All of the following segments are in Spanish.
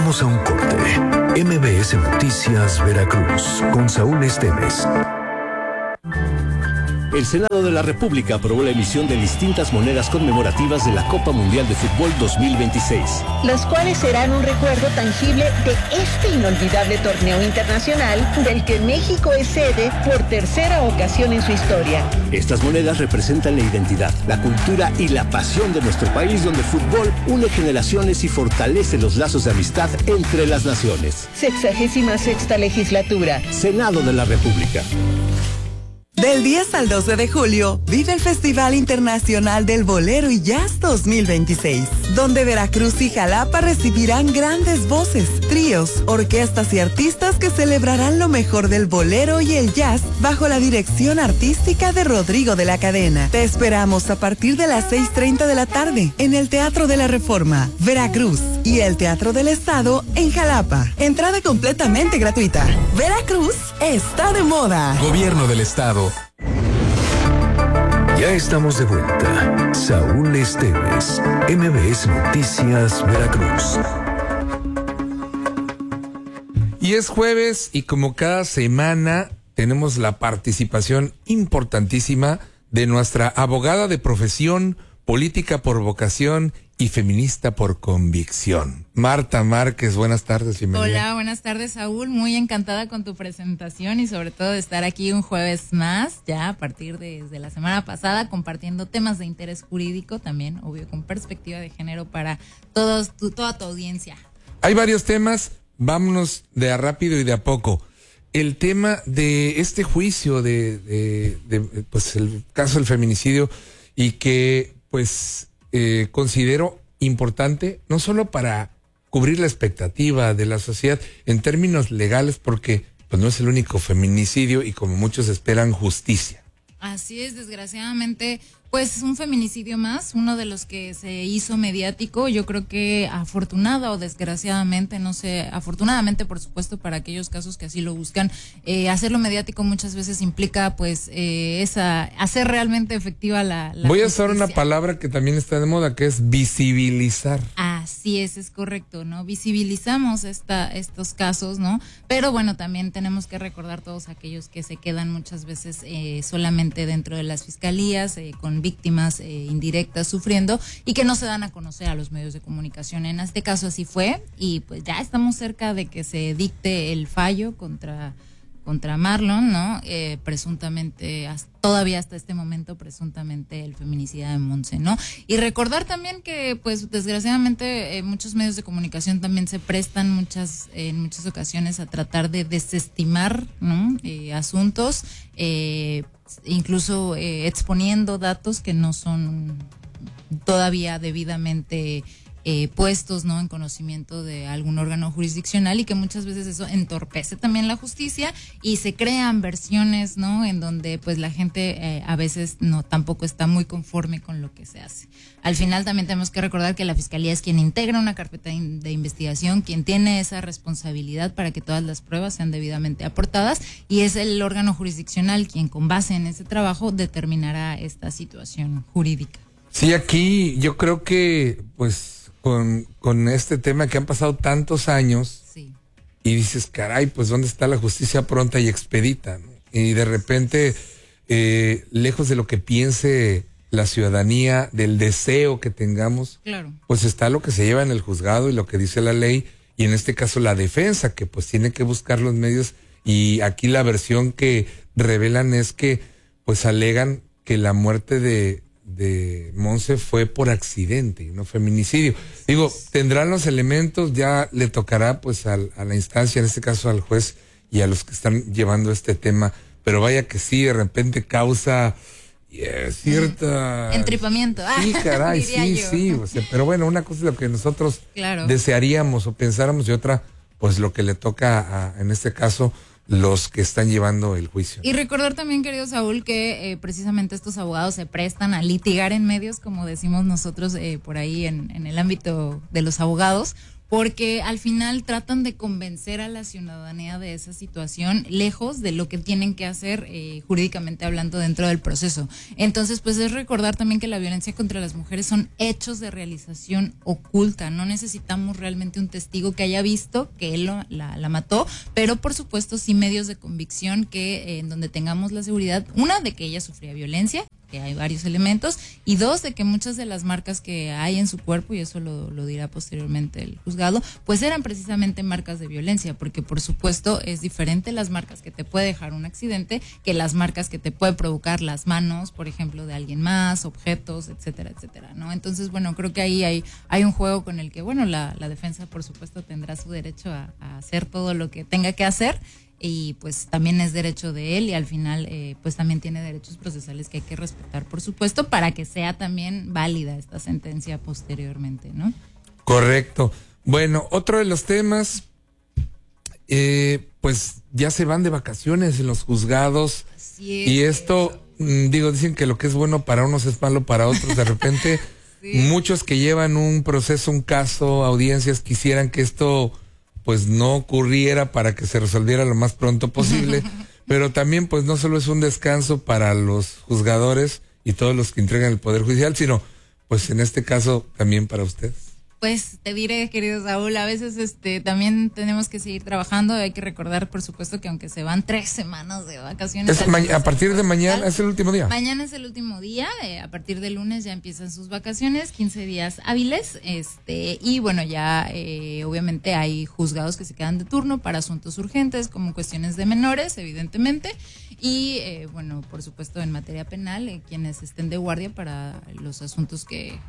Vamos a un corte. MBS Noticias Veracruz con Saúl Esteves. El Senado de la República aprobó la emisión de distintas monedas conmemorativas de la Copa Mundial de Fútbol 2026. Las cuales serán un recuerdo tangible de este inolvidable torneo internacional del que México es sede por tercera ocasión en su historia. Estas monedas representan la identidad, la cultura y la pasión de nuestro país, donde el fútbol une generaciones y fortalece los lazos de amistad entre las naciones. 66ª legislatura. Senado de la República. Del 10 al 12 de julio, vive el Festival Internacional del Bolero y Jazz 2026, donde Veracruz y Jalapa recibirán grandes voces, tríos, orquestas y artistas que celebrarán lo mejor del bolero y el jazz bajo la dirección artística de Rodrigo de la Cadena. Te esperamos a partir de las 6:30 de la tarde en el Teatro de la Reforma, Veracruz, y el Teatro del Estado en Jalapa. Entrada completamente gratuita. Veracruz está de moda. Gobierno del Estado. Ya estamos de vuelta. Saúl Esteves, MBS Noticias Veracruz. Y es jueves y como cada semana tenemos la participación importantísima de nuestra abogada de profesión, política por vocación y feminista por convicción. Marta Márquez, buenas tardes, bienvenida. Hola, buenas tardes, Saúl. Muy encantada con tu presentación y sobre todo de estar aquí un jueves más, ya a partir de la semana pasada, compartiendo temas de interés jurídico, también, obvio, con perspectiva de género para toda tu audiencia. Hay varios temas, vámonos de a rápido y de a poco. El tema de este juicio pues el caso del feminicidio y que pues considero importante no solo para cubrir la expectativa de la sociedad en términos legales, porque pues no es el único feminicidio y como muchos esperan justicia. Así es, desgraciadamente, pues un feminicidio más, uno de los que se hizo mediático. Yo creo que afortunada o desgraciadamente, no sé, afortunadamente por supuesto para aquellos casos que así lo buscan, hacerlo mediático muchas veces implica pues hacer realmente efectiva la Voy a justicia. usar una palabra que también está de moda, que es visibilizar. Así es correcto, ¿no? Visibilizamos estos casos, ¿no? Pero bueno, también tenemos que recordar todos aquellos que se quedan muchas veces solamente dentro de las fiscalías, con víctimas indirectas sufriendo y que no se dan a conocer a los medios de comunicación. En este caso así fue y pues ya estamos cerca de que se dicte el fallo contra Marlon, ¿no? Presuntamente, todavía hasta este momento, presuntamente el feminicida de Monse, ¿no? Y recordar también que, pues, desgraciadamente, muchos medios de comunicación también se prestan en muchas ocasiones a tratar de desestimar, ¿no? Asuntos, incluso exponiendo datos que no son todavía debidamente puestos, ¿no? En conocimiento de algún órgano jurisdiccional y que muchas veces eso entorpece también la justicia y se crean versiones, ¿no? En donde pues la gente a veces tampoco está muy conforme con lo que se hace. Al final también tenemos que recordar que la Fiscalía es quien integra una carpeta de investigación, quien tiene esa responsabilidad para que todas las pruebas sean debidamente aportadas y es el órgano jurisdiccional quien con base en ese trabajo determinará esta situación jurídica. Sí, aquí yo creo que pues con este tema que han pasado tantos años, sí. Y dices, caray, pues ¿dónde está la justicia pronta y expedita, ¿no? Y de repente, lejos de lo que piense la ciudadanía, del deseo que tengamos, claro, pues está lo que se lleva en el juzgado y lo que dice la ley, y en este caso la defensa, que pues tiene que buscar los medios, y aquí la versión que revelan es que pues alegan que la muerte de Monse fue por accidente y no feminicidio. Digo, tendrán los elementos, ya le tocará pues a la instancia, en este caso al juez y a los que están llevando este tema, pero vaya que sí, de repente causa cierta... entripamiento. Sí, caray, sí, o sea, pero bueno, una cosa es lo que nosotros desearíamos o pensáramos y otra, pues lo que le toca en este caso los que están llevando el juicio. Y recordar también, querido Saúl, que precisamente estos abogados se prestan a litigar en medios, como decimos nosotros por ahí en el ámbito de los abogados, porque al final tratan de convencer a la ciudadanía de esa situación, lejos de lo que tienen que hacer jurídicamente hablando dentro del proceso. Entonces, pues es recordar también que la violencia contra las mujeres son hechos de realización oculta. No necesitamos realmente un testigo que haya visto que él la mató, pero por supuesto sí medios de convicción que en donde tengamos la seguridad, una, de que ella sufría violencia, que hay varios elementos, y dos, de que muchas de las marcas que hay en su cuerpo, y eso lo dirá posteriormente el juzgado, pues eran precisamente marcas de violencia, porque por supuesto es diferente las marcas que te puede dejar un accidente que las marcas que te puede provocar las manos, por ejemplo, de alguien más, objetos, etcétera, etcétera, ¿no? Entonces, bueno, creo que ahí hay un juego con el que, bueno, la defensa por supuesto tendrá su derecho a hacer todo lo que tenga que hacer, y pues también es derecho de él, y al final pues también tiene derechos procesales que hay que respetar, por supuesto, para que sea también válida esta sentencia posteriormente, ¿no? Correcto. Bueno, otro de los temas, pues ya se van de vacaciones en los juzgados. Así es. Y esto, dicen que lo que es bueno para unos es malo para otros. De repente, sí. Muchos que llevan un proceso, un caso, audiencias, quisieran que esto pues no ocurriera para que se resolviera lo más pronto posible, pero también pues no solo es un descanso para los juzgadores y todos los que entregan el Poder Judicial, sino pues en este caso también para ustedes. Pues te diré, querido Saúl, a veces también tenemos que seguir trabajando. Hay que recordar, por supuesto, que aunque se van 3 semanas de vacaciones. A partir de mañana es el último día. Mañana es el último día. A partir del lunes ya empiezan sus vacaciones, 15 días hábiles. Y bueno, ya obviamente hay juzgados que se quedan de turno para asuntos urgentes, como cuestiones de menores, evidentemente. Y bueno, por supuesto, en materia penal, quienes estén de guardia para los asuntos que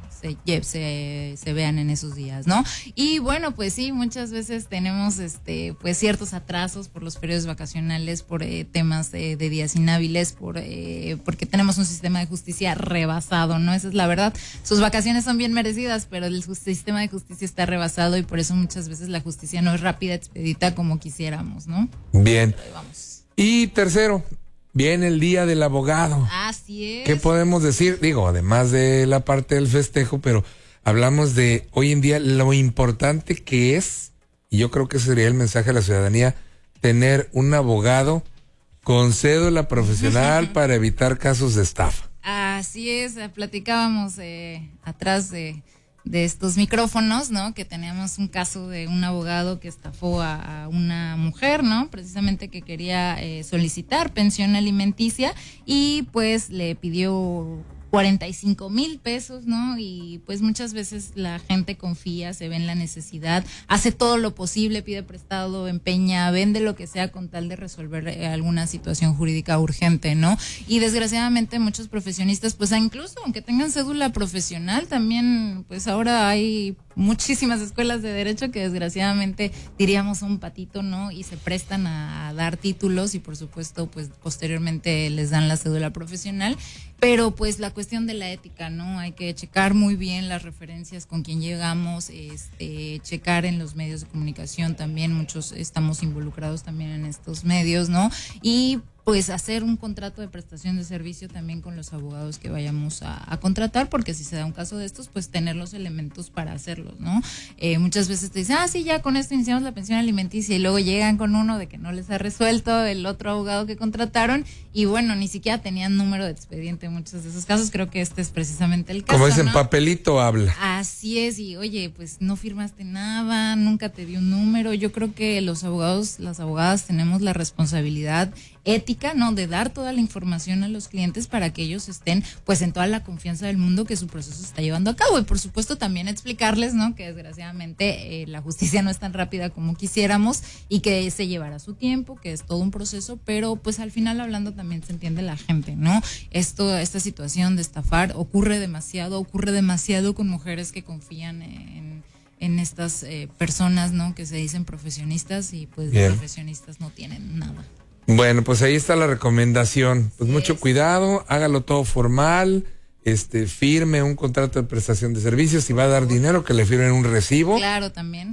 se vean en esos días, ¿no? Y bueno, pues sí, muchas veces tenemos pues ciertos atrasos por los periodos vacacionales, por temas de días inhábiles, porque tenemos un sistema de justicia rebasado, ¿no? Esa es la verdad. Sus vacaciones son bien merecidas, pero el sistema de justicia está rebasado, y por eso muchas veces la justicia no es rápida, expedita como quisiéramos, ¿no? Bien. Ahí vamos. Y tercero, viene el Día del Abogado. Así es. ¿Qué podemos decir? Digo, además de la parte del festejo, pero hablamos de hoy en día lo importante que es, y yo creo que ese sería el mensaje a la ciudadanía, tener un abogado con cédula profesional para evitar casos de estafa. Así es, platicábamos atrás de estos micrófonos, ¿no? Que teníamos un caso de un abogado que estafó a una mujer, ¿no? Precisamente que quería solicitar pensión alimenticia, y pues le pidió 45,000 pesos, ¿no? Y pues muchas veces la gente confía, se ve en la necesidad, hace todo lo posible, pide prestado, empeña, vende lo que sea con tal de resolver alguna situación jurídica urgente, ¿no? Y desgraciadamente muchos profesionistas, pues incluso aunque tengan cédula profesional, también pues ahora hay muchísimas escuelas de derecho que desgraciadamente diríamos un patito, ¿no? Y se prestan a dar títulos, y por supuesto pues posteriormente les dan la cédula profesional, pero pues la cuestión de la ética, ¿no? Hay que checar muy bien las referencias con quien llegamos, checar en los medios de comunicación también, muchos estamos involucrados también en estos medios, ¿no? Y pues hacer un contrato de prestación de servicio también con los abogados que vayamos a contratar, porque si se da un caso de estos, pues tener los elementos para hacerlos, ¿no? Muchas veces te dicen, sí, ya con esto iniciamos la pensión alimenticia, y luego llegan con uno de que no les ha resuelto el otro abogado que contrataron, y bueno, ni siquiera tenían número de expediente en muchos de esos casos. Creo que este es precisamente el caso, como dicen, ¿no? Papelito habla. Así es, y oye, pues no firmaste nada, nunca te dio un número. Yo creo que los abogados, las abogadas tenemos la responsabilidad ética, ¿no? De dar toda la información a los clientes para que ellos estén pues en toda la confianza del mundo que su proceso se está llevando a cabo, y por supuesto también explicarles, ¿no? Que desgraciadamente la justicia no es tan rápida como quisiéramos, y que se llevará su tiempo, que es todo un proceso, pero pues al final hablando también se entiende la gente, ¿no? Esta situación de estafar ocurre demasiado con mujeres que confían en estas personas, ¿no? Que se dicen profesionistas, y pues de profesionistas no tienen nada. Bueno, pues ahí está la recomendación. Pues mucho cuidado, hágalo todo formal, firme un contrato de prestación de servicios. Si va a dar dinero, que le firmen un recibo. Claro, también.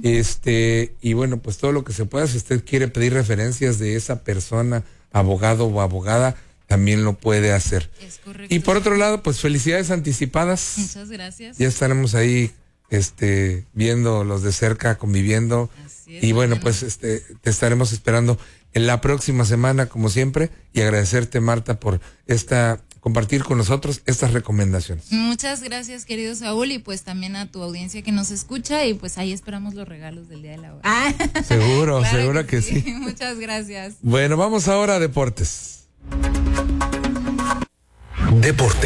Y bueno, pues todo lo que se pueda. Si usted quiere pedir referencias de esa persona, abogado o abogada, también lo puede hacer. Es correcto. Y por otro lado, pues felicidades anticipadas. Muchas gracias. Ya estaremos ahí viéndolos de cerca, conviviendo. Así es, Y bueno, hermano. pues te estaremos esperando en la próxima semana, como siempre, y agradecerte, Marta, por compartir con nosotros estas recomendaciones. Muchas gracias, querido Saúl, y pues también a tu audiencia que nos escucha, y pues ahí esperamos los regalos del Día de la Abogada. Seguro, Claro seguro que sí. Muchas gracias. Bueno, vamos ahora a deportes. Deporte.